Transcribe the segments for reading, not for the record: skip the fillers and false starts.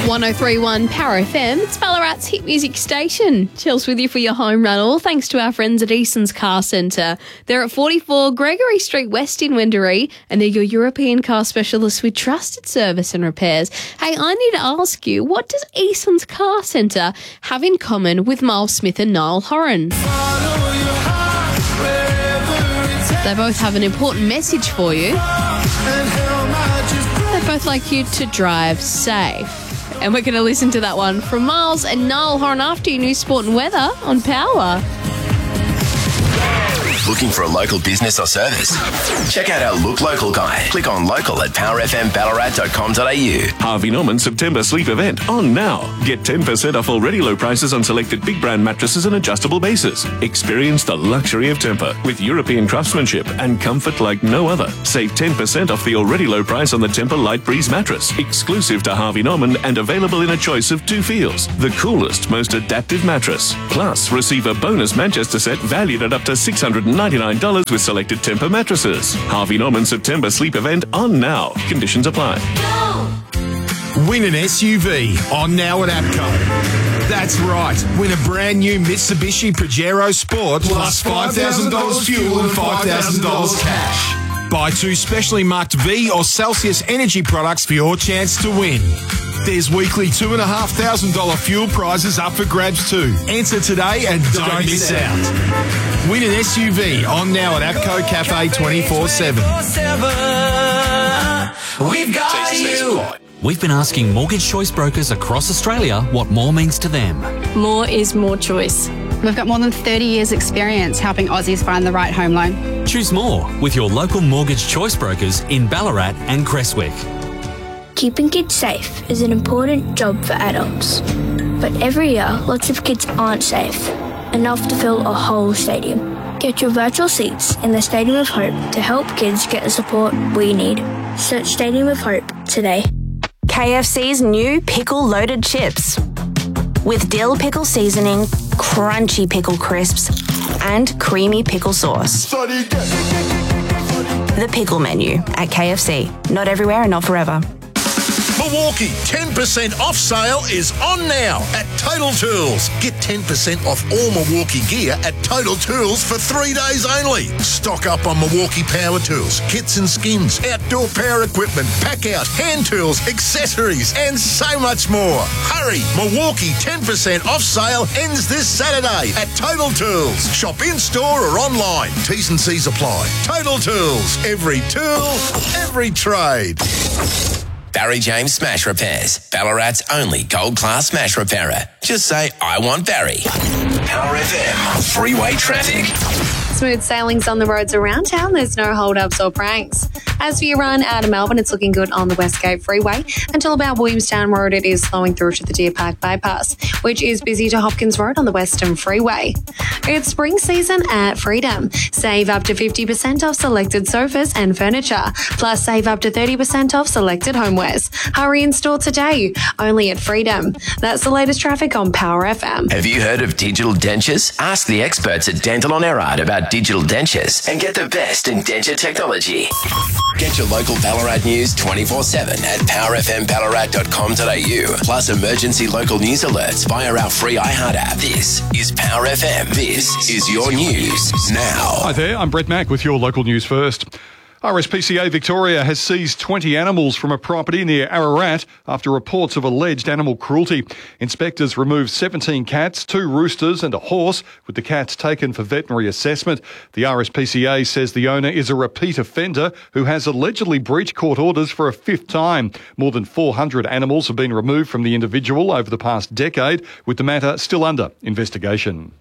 103.1 Power FM. It's Ballarat's hit music station. Chills with you for your home run, all thanks to our friends at Eason's Car Centre. They're at 44 Gregory Street West in Wendouree, and they're your European car specialists with trusted service and repairs. Hey, I need to ask you, what does Eason's Car Centre have in common with Miles Smith and Niall Horan? They both have an important message for you. They both like you to drive safe. And we're going to listen to that one from Miles and Niall Horan after your news, sport and weather on Power. Looking for a local business or service? Check out our Look Local guide. Click on local at powerfmballarat.com.au. Harvey Norman September sleep event on now. Get 10% off already low prices on selected big brand mattresses and adjustable bases. Experience the luxury of Tempur with European craftsmanship and comfort like no other. Save 10% off the already low price on the Tempur Light Breeze mattress, exclusive to Harvey Norman and available in a choice of 2 feels. The coolest, most adaptive mattress. Plus, receive a bonus Manchester set valued at up to $699 with selected Tempur mattresses. Harvey Norman September sleep event on now. Conditions apply. Win an SUV on now at APCO. That's right. Win a brand new Mitsubishi Pajero Sport plus $5,000 fuel and $5,000 cash. Buy 2 specially marked V or Celsius energy products for your chance to win. There's weekly $2,500 fuel prizes up for grabs too. Enter today and don't miss out. Win an SUV on now at APCO Cafe 24/7. We've got you. We've been asking mortgage choice brokers across Australia what more means to them. More is more choice. We've got more than 30 years' experience helping Aussies find the right home loan. Choose more with your local mortgage choice brokers in Ballarat and Creswick. Keeping kids safe is an important job for adults. But every year, lots of kids aren't safe, enough to fill a whole stadium. Get your virtual seats in the Stadium of Hope to help kids get the support we need. Search Stadium of Hope today. KFC's new pickle-loaded chips. With dill pickle seasoning, crunchy pickle crisps, and creamy pickle sauce. The pickle menu at KFC. Not everywhere and not forever. Milwaukee 10% off sale is on now at Total Tools. Get 10% off all Milwaukee gear at Total Tools for 3 days only. Stock up on Milwaukee power tools, kits and skins, outdoor power equipment, pack out, hand tools, accessories, and so much more. Hurry! Milwaukee 10% off sale ends this Saturday at Total Tools. Shop in store or online. T's and C's apply. Total Tools. Every tool, every trade. Barry James Smash Repairs. Ballarat's only gold-class smash repairer. Just say, I want Barry. Power FM. Freeway traffic. Smooth sailings on the roads around town. There's no hold-ups or pranks. As for your run out of Melbourne, it's looking good on the Westgate Freeway. Until about Williamstown Road, it is flowing through to the Deer Park Bypass, which is busy to Hopkins Road on the Western Freeway. It's spring season at Freedom. Save up to 50% off selected sofas and furniture. Plus, save up to 30% off selected homewares. Hurry in store today, only at Freedom. That's the latest traffic on Power FM. Have you heard of digital dentures? Ask the experts at Dental on Erard about digital dentures and get the best in denture technology. Get your local Ballarat news 24/7 at powerfmballarat.com.au. Plus emergency local news alerts via our free iHeart app. This is Power FM. This is your news now. Hi there, I'm Brett Mack with your local news first. RSPCA Victoria has seized 20 animals from a property near Ararat after reports of alleged animal cruelty. Inspectors removed 17 cats, 2 roosters and a horse, with the cats taken for veterinary assessment. The RSPCA says the owner is a repeat offender who has allegedly breached court orders for a 5th time. More than 400 animals have been removed from the individual over the past decade, with the matter still under investigation.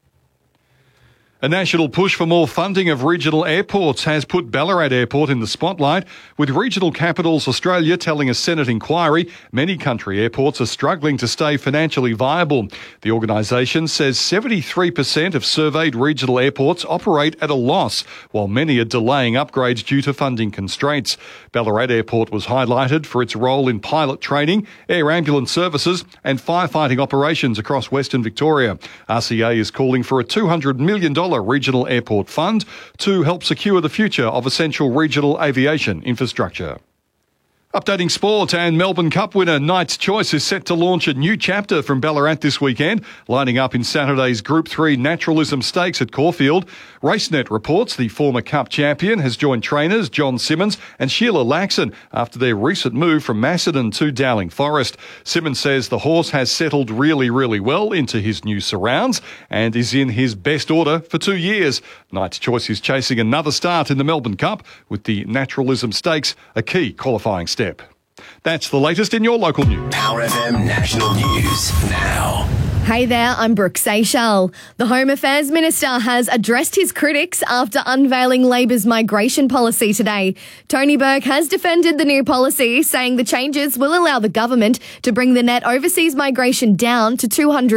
A national push for more funding of regional airports has put Ballarat Airport in the spotlight, with Regional Capitals Australia telling a Senate inquiry many country airports are struggling to stay financially viable. The organisation says 73% of surveyed regional airports operate at a loss, while many are delaying upgrades due to funding constraints. Ballarat Airport was highlighted for its role in pilot training, air ambulance services and firefighting operations across Western Victoria. RCA is calling for a $200 million regional airport fund to help secure the future of essential regional aviation infrastructure. Updating sport, and Melbourne Cup winner Knight's Choice is set to launch a new chapter from Ballarat this weekend, lining up in Saturday's Group 3 Naturalism Stakes at Caulfield. RaceNet reports the former Cup champion has joined trainers John Simmons and Sheila Laxon after their recent move from Macedon to Dowling Forest. Simmons says the horse has settled really well into his new surrounds and is in his best order for 2 years. Knight's Choice is chasing another start in the Melbourne Cup, with the Naturalism Stakes a key qualifying step. That's the latest in your local news. Power FM National News now. Hey there, I'm Brooke Seychelles. The Home Affairs Minister has addressed his critics after unveiling Labor's migration policy today. Tony Burke has defended the new policy, saying the changes will allow the government to bring the net overseas migration down to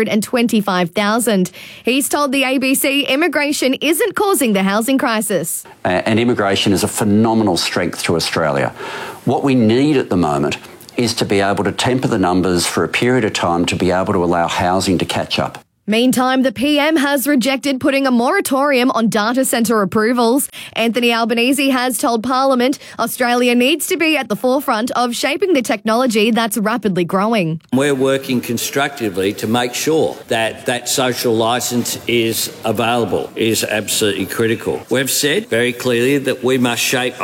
225,000. He's told the ABC immigration isn't causing the housing crisis. And immigration is a phenomenal strength to Australia. What we need at the moment is to be able to temper the numbers for a period of time to be able to allow housing to catch up. Meantime, the PM has rejected putting a moratorium on data centre approvals. Anthony Albanese has told Parliament Australia needs to be at the forefront of shaping the technology that's rapidly growing. We're working constructively to make sure that that social licence is available, is absolutely critical. We've said very clearly that we must shape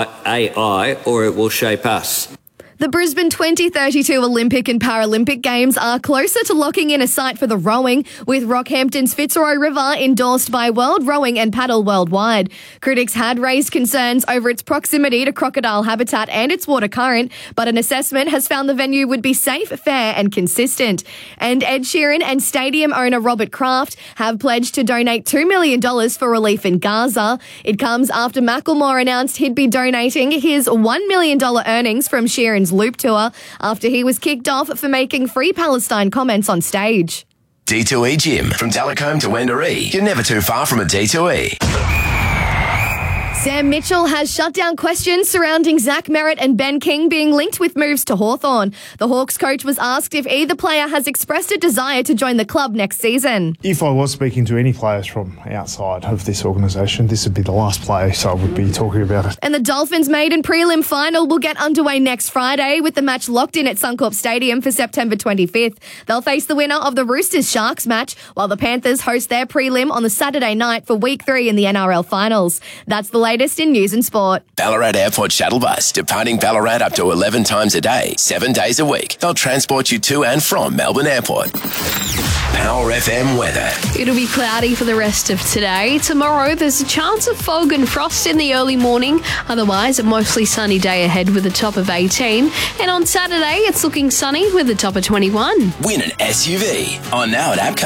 AI or it will shape us. The Brisbane 2032 Olympic and Paralympic Games are closer to locking in a site for the rowing, with Rockhampton's Fitzroy River endorsed by World Rowing and Paddle Worldwide. Critics had raised concerns over its proximity to crocodile habitat and its water current, but an assessment has found the venue would be safe, fair and consistent. And Ed Sheeran and stadium owner Robert Kraft have pledged to donate $2 million for relief in Gaza. It comes after Macklemore announced he'd be donating his $1 million earnings from Sheeran's Loop tour after he was kicked off for making Free Palestine comments on stage. D2E Gym. From Delacombe to Wendouree, you're never too far from a D2E. Sam Mitchell has shut down questions surrounding Zach Merritt and Ben King being linked with moves to Hawthorn. The Hawks coach was asked if either player has expressed a desire to join the club next season. If I was speaking to any players from outside of this organisation, this would be the last player, so I would be talking about it. And the Dolphins maiden prelim final will get underway next Friday, with the match locked in at Suncorp Stadium for September 25th. They'll face the winner of the Roosters-Sharks match, while the Panthers host their prelim on the Saturday night for Week 3 in the NRL Finals. That's the latest in news and sport. Ballarat Airport Shuttle Bus, departing Ballarat up to 11 times a day, 7 days a week. They'll transport you to and from Melbourne Airport. Power FM weather. It'll be cloudy for the rest of today. Tomorrow, there's a chance of fog and frost in the early morning. Otherwise, a mostly sunny day ahead with a top of 18. And on Saturday, it's looking sunny with a top of 21. Win an SUV on Now at APCO.